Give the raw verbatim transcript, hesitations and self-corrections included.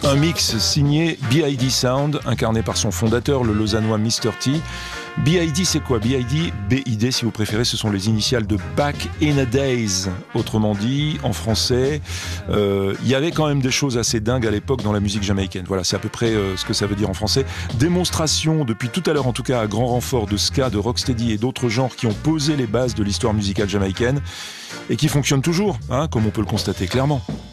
Un mix signé B I D Sound, incarné par son fondateur, le lausannois mister T. B I D, c'est quoi? B I D, B I D si vous préférez, ce sont les initiales de Back in a Days. Autrement dit, en français, euh, il y avait quand même des choses assez dingues à l'époque dans la musique jamaïcaine. Voilà, c'est à peu près euh, ce que ça veut dire en français. Démonstration, depuis tout à l'heure en tout cas, à grand renfort de ska, de rocksteady et d'autres genres qui ont posé les bases de l'histoire musicale jamaïcaine et qui fonctionnent toujours, hein, comme on peut le constater clairement.